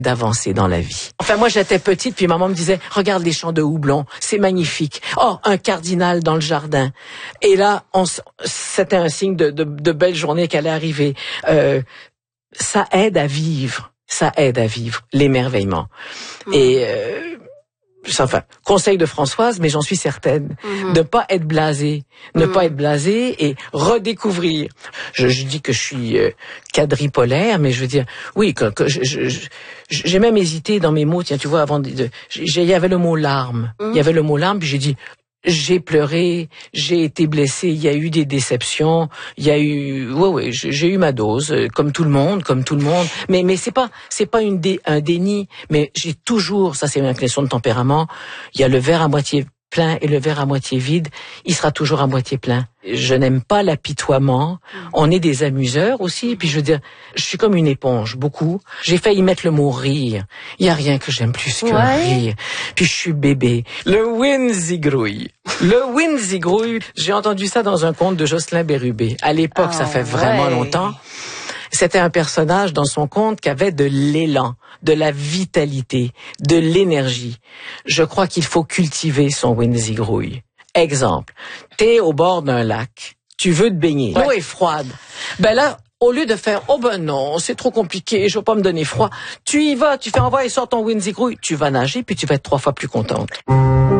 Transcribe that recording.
d'avancer dans la vie. Enfin, moi, j'étais petite, puis maman me disait, regarde les champs de houblon, c'est magnifique. Oh, un cardinal dans le jardin. Et là, c'était un signe de belle journée qu'elle allait arriver. Ça aide à vivre. Ça aide à vivre l'émerveillement. Et enfin, conseil de Françoise, mais j'en suis certaine, ne pas être blasé, pas être blasé et redécouvrir. Je dis que je suis quadripolaire, mais je veux dire, oui, que j'ai même hésité dans mes mots. Tiens, tu vois, il y avait le mot larmes. Il y avait le mot larmes, puis j'ai dit. J'ai pleuré, j'ai été blessé, il y a eu des déceptions, il y a eu, j'ai eu ma dose, comme tout le monde. Mais c'est pas un déni, mais j'ai toujours, ça c'est une question de tempérament, il y a le verre à moitié plein et le verre à moitié vide, il sera toujours à moitié plein. Je n'aime pas l'apitoiement. On est des amuseurs aussi. Et puis je veux dire, je suis comme une éponge, beaucoup. J'ai failli mettre le mot rire. Il y a rien que j'aime plus que rire. Puis je suis bébé. Le Winzigrouille. Le Winzigrouille. J'ai entendu ça dans un conte de Jocelyn Bérubé. À l'époque, ça fait vraiment longtemps. C'était un personnage dans son conte qui avait de l'élan, de la vitalité, de l'énergie. Je crois qu'il faut cultiver son Winzigrouille. Exemple, t'es au bord d'un lac, tu veux te baigner, l'eau est froide. Ben là, au lieu de faire, oh ben non, c'est trop compliqué, je veux pas me donner froid, tu y vas, tu fais envoyer, sors ton Winzigrouille, tu vas nager puis tu vas être 3 fois plus contente.